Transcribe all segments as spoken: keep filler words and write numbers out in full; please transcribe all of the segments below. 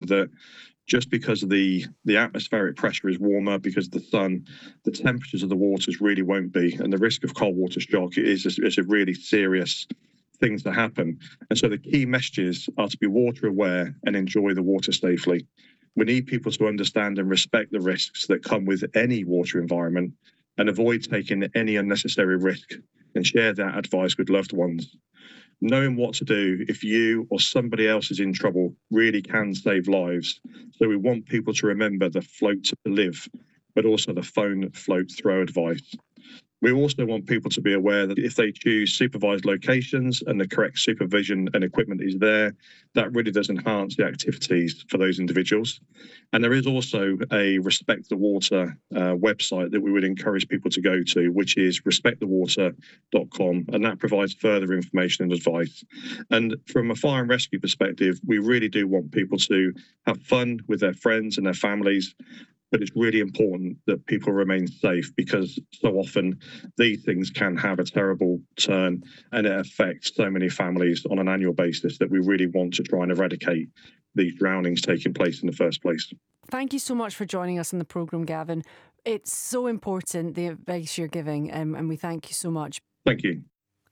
that just because the, the atmospheric pressure is warmer, because of the sun, the temperatures of the waters really won't be. And the risk of cold water shock is, is a really serious thing to happen. And so the key messages are to be water aware and enjoy the water safely. We need people to understand and respect the risks that come with any water environment and avoid taking any unnecessary risk, and share that advice with loved ones. Knowing what to do if you or somebody else is in trouble really can save lives. So we want people to remember the float to live, but also the phone float throw advice. We also want people to be aware that if they choose supervised locations and the correct supervision and equipment is there, that really does enhance the activities for those individuals. And there is also a Respect the Water uh, website that we would encourage people to go to, which is respect the water dot com, and that provides further information and advice. And from a fire and rescue perspective, we really do want people to have fun with their friends and their families. But it's really important that people remain safe, because so often these things can have a terrible turn and it affects so many families on an annual basis that we really want to try and eradicate these drownings taking place in the first place. Thank you so much for joining us on the programme, Gavin. It's so important, the advice you're giving, um, and we thank you so much. Thank you.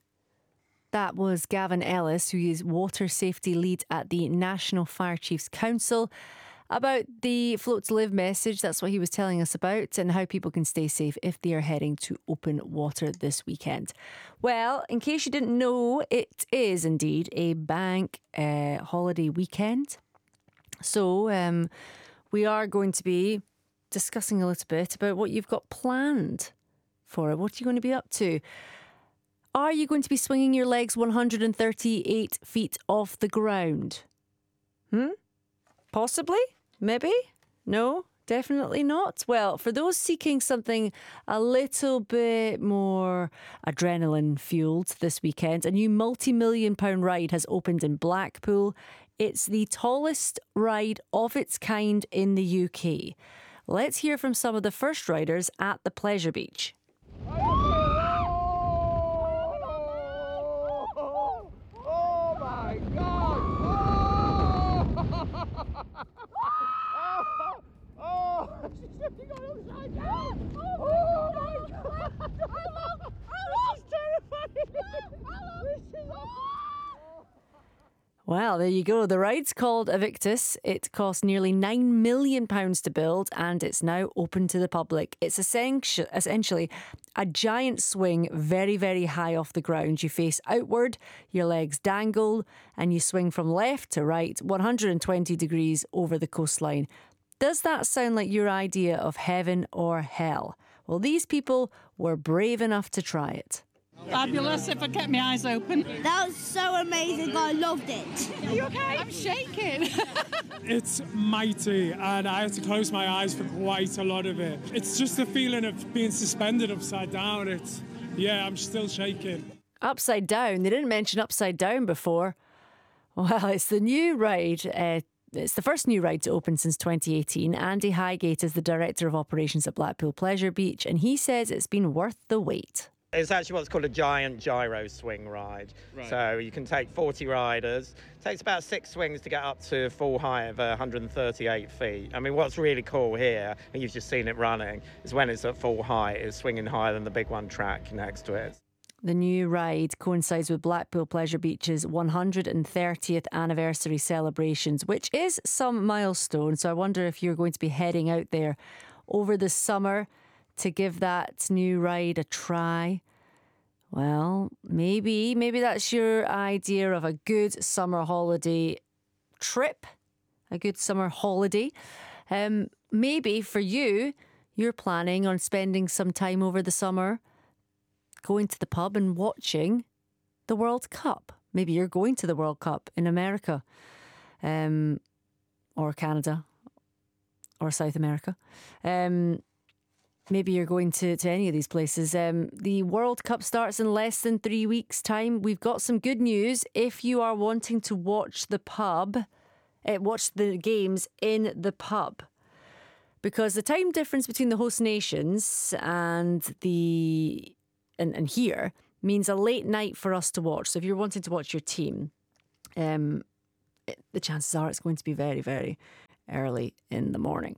That was Gavin Ellis, who is Water Safety Lead at the National Fire Chiefs Council. About the Float to Live message, that's what he was telling us about, and how people can stay safe if they are heading to open water this weekend. Well, in case you didn't know, it is indeed a bank uh, holiday weekend. So um, we are going to be discussing a little bit about what you've got planned for it. What are you going to be up to? Are you going to be swinging your legs one hundred thirty-eight feet off the ground? Hmm? Possibly? Maybe? No? Definitely not? Well, for those seeking something a little bit more adrenaline fueled this weekend, a new multi-million pound ride has opened in Blackpool. It's the tallest ride of its kind in the U K. Let's hear from some of the first riders at the Pleasure Beach. Well, there you go. The ride's called Evictus. It cost nearly nine million pounds to build, and it's now open to the public. It's essentially a giant swing very, very high off the ground. You face outward, your legs dangle, and you swing from left to right, one hundred twenty degrees over the coastline. Does that sound like your idea of heaven or hell? Well, these people were brave enough to try it. Fabulous if I kept my eyes open. That was so amazing. I loved it. Are you okay? I'm shaking. It's mighty, and I had to close my eyes for quite a lot of it. It's just the feeling of being suspended upside down. It's, yeah, I'm still shaking. Upside down? They didn't mention upside down before. Well, it's the new ride. Uh, It's the first new ride to open since twenty eighteen. Andy Highgate is the Director of Operations at Blackpool Pleasure Beach, and he says it's been worth the wait. It's actually what's called a giant gyro swing ride. Right. So you can take forty riders. It takes about six swings to get up to full height of one hundred thirty-eight feet. I mean, what's really cool here, and you've just seen it running, is when it's at full height, it's swinging higher than the big one track next to it. The new ride coincides with Blackpool Pleasure Beach's one hundred thirtieth anniversary celebrations, which is some milestone. So I wonder if you're going to be heading out there over the summer to give that new ride a try. Well, maybe, maybe that's your idea of a good summer holiday trip, a good summer holiday. Um, maybe for you, you're planning on spending some time over the summer going to the pub and watching the World Cup. Maybe you're going to the World Cup in America, um, or Canada, or South America. Um, maybe you're going to, to any of these places. Um, the World Cup starts in less than three weeks' time. We've got some good news. If you are wanting to watch the pub, uh, watch the games in the pub, because the time difference between the host nations and the And, and here means a late night for us to watch. So if you're wanting to watch your team, um, it, the chances are it's going to be very, very early in the morning.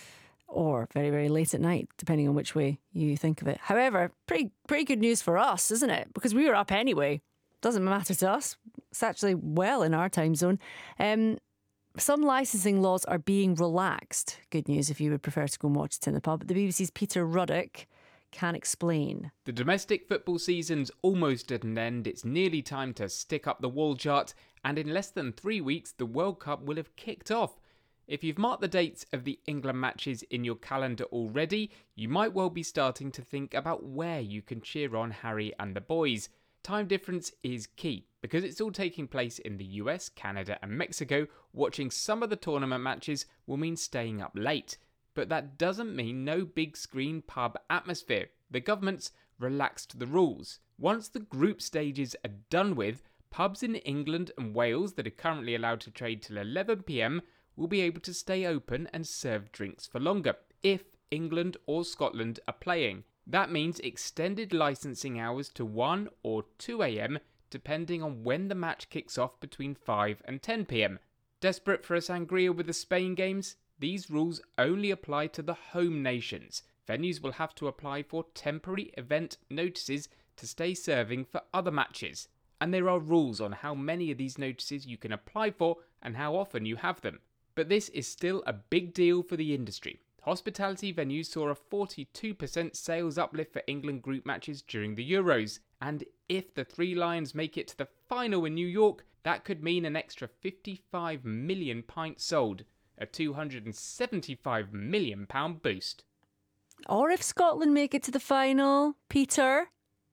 Or very, very late at night, depending on which way you think of it. However, pretty pretty good news for us, isn't it? Because we were up anyway. Doesn't matter to us. It's actually well in our time zone. Um, some licensing laws are being relaxed. Good news if you would prefer to go and watch it in the pub. The B B C's Peter Ruddock can explain. The domestic football season's almost at an end. It's nearly time to stick up the wall chart. And in less than three weeks, the World Cup will have kicked off. If you've marked the dates of the England matches in your calendar already, you might well be starting to think about where you can cheer on Harry and the boys. Time difference is key, because it's all taking place in the U S, Canada and Mexico. Watching some of the tournament matches will mean staying up late. But that doesn't mean no big screen pub atmosphere. The government's relaxed the rules. Once the group stages are done with, pubs in England and Wales that are currently allowed to trade till eleven p m will be able to stay open and serve drinks for longer, if England or Scotland are playing. That means extended licensing hours to one or two a m, depending on when the match kicks off between five and ten p m. Desperate for a sangria with the Spain games? These rules only apply to the home nations. Venues will have to apply for temporary event notices to stay serving for other matches. And there are rules on how many of these notices you can apply for and how often you have them. But this is still a big deal for the industry. Hospitality venues saw a forty-two percent sales uplift for England group matches during the Euros. And if the Three Lions make it to the final in New York, that could mean an extra fifty-five million pints sold, a two hundred seventy-five million pound boost. Or if Scotland make it to the final, Peter,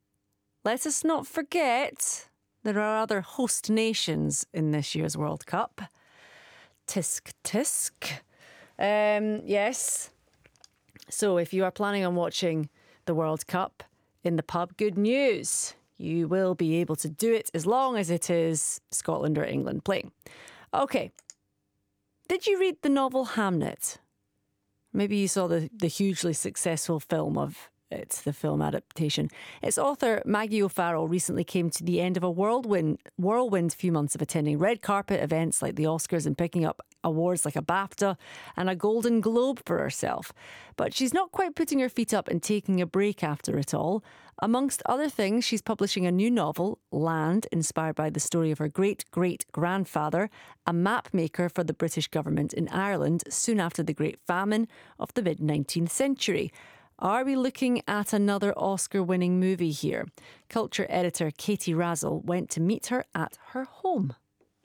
let us not forget there are other host nations in this year's World Cup. Tisk, tisk. Um, yes. So if you are planning on watching the World Cup in the pub, good news. You will be able to do it as long as it is Scotland or England playing. Okay. Did you read the novel Hamnet? Maybe you saw the, the hugely successful film of it, the film adaptation. Its author, Maggie O'Farrell, recently came to the end of a whirlwind, whirlwind few months of attending red carpet events like the Oscars and picking up awards like a BAFTA and a Golden Globe for herself. But she's not quite putting her feet up and taking a break after it all. Amongst other things, she's publishing a new novel, Land, inspired by the story of her great-great-grandfather, a map maker for the British government in Ireland soon after the Great Famine of the mid-nineteenth century. Are we looking at another Oscar-winning movie here? Culture editor Katie Razzle went to meet her at her home.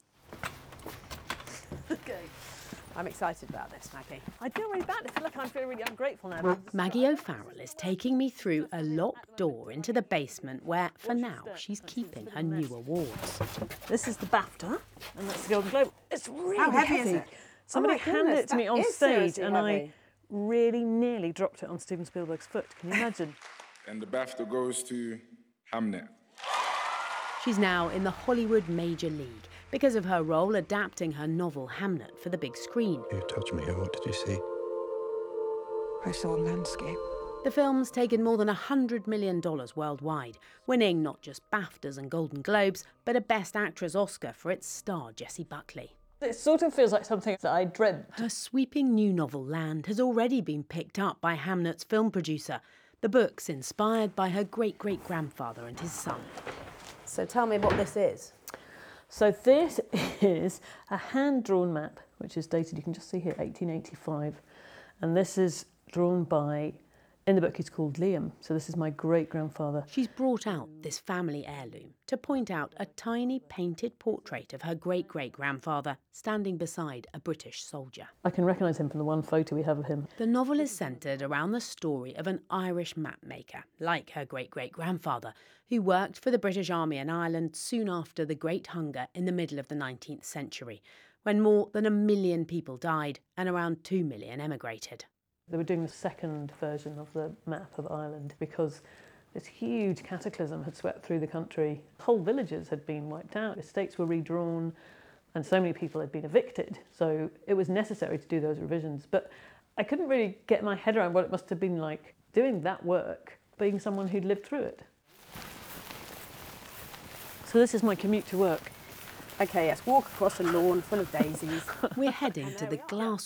Okay. I'm excited about this, Maggie. I feel really bad. I feel like I'm feeling really ungrateful now. Maggie O'Farrell is taking me through a locked door into the basement where, for now, she's keeping her new awards. This is the BAFTA, and that's the Golden Globe. It's really How heavy heavy. is it? Somebody Oh my handed goodness, it to me that on is stage, seriously and heavy. I really nearly dropped it on Steven Spielberg's foot. Can you imagine? And the BAFTA goes to Hamnet. She's now in the Hollywood Major League because of her role adapting her novel Hamnet for the big screen. You touched me. What did you see? I saw a landscape. The film's taken more than one hundred million dollars worldwide, winning not just BAFTAs and Golden Globes, but a Best Actress Oscar for its star, Jessie Buckley. It sort of feels like something that I dreamt. Her sweeping new novel, Land, has already been picked up by Hamnet's film producer. The book's inspired by her great-great-grandfather and his son. So tell me what this is. So this is a hand-drawn map, which is dated, you can just see here, eighteen eighty-five. And this is drawn by, in the book he's called Liam. So this is my great-grandfather. She's brought out this family heirloom to point out a tiny painted portrait of her great-great-grandfather standing beside a British soldier. I can recognise him from the one photo we have of him. The novel is centred around the story of an Irish map maker, like her great-great-grandfather, who worked for the British Army in Ireland soon after the Great Hunger in the middle of the nineteenth century, when more than a million people died and around two million emigrated. They were doing the second version of the map of Ireland because this huge cataclysm had swept through the country. Whole villages had been wiped out, estates were redrawn, and so many people had been evicted. So it was necessary to do those revisions. But I couldn't really get my head around what it must have been like doing that work, being someone who'd lived through it. So this is my commute to work. Okay, yes, walk across a lawn full of daisies. We're heading to the glass